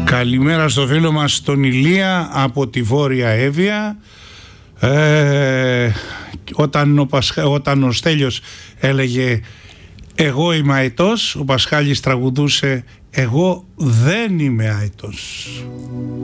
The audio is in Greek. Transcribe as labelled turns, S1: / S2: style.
S1: Καλημέρα στο φίλο μας τον Ηλία από τη Βόρεια Εύβοια. Όταν ο Στέλιος έλεγε εγώ είμαι αετός, ο Πασχάλης τραγουδούσε εγώ δεν είμαι αετός.